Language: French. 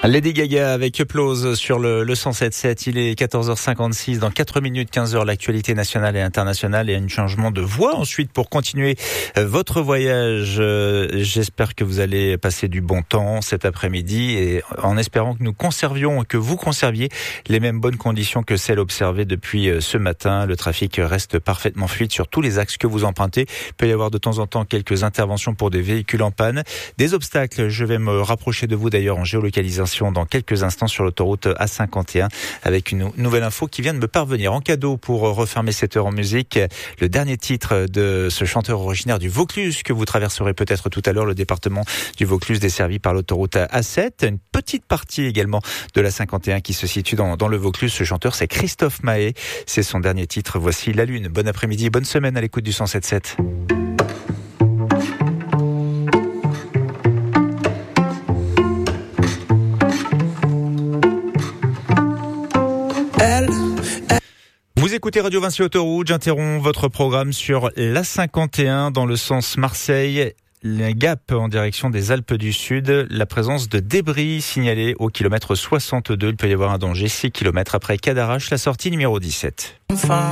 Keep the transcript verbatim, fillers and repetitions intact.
Lady Gaga avec Applause sur le, le cent sept sept. Il est quatorze heures cinquante-six. Dans quatre minutes, quinze heures, l'actualité nationale et internationale et un changement de voix ensuite pour continuer votre voyage. J'espère que vous allez passer du bon temps cet après-midi et en espérant que nous conservions, que vous conserviez les mêmes bonnes conditions que celles observées depuis ce matin. Le trafic reste parfaitement fluide sur tous les axes que vous empruntez. Il peut y avoir de temps en temps quelques interventions pour des véhicules en panne. Des obstacles, je vais me rapprocher de vous d'ailleurs en géolocalisation dans quelques instants sur l'autoroute A cinquante et un avec une nouvelle info qui vient de me parvenir. En cadeau pour refermer cette heure en musique, le dernier titre de ce chanteur originaire du Vaucluse que vous traverserez peut-être tout à l'heure. Le département du Vaucluse desservi par l'autoroute A sept. Une petite partie également de la cinquante et un qui se situe dans, dans le Vaucluse. Ce chanteur, c'est Christophe Mahé. C'est son dernier titre. Voici La Lune. Bon après-midi, bonne semaine à l'écoute du cent sept sept. Vous écoutez Radio Vinci Autoroute, j'interromps votre programme sur l'A cinquante et un dans le sens Marseille. Les Gap en direction des Alpes du Sud, la présence de débris signalés au kilomètre soixante-deux. Il peut y avoir un danger, six kilomètres après Cadarache, la sortie numéro dix-sept. Enfin.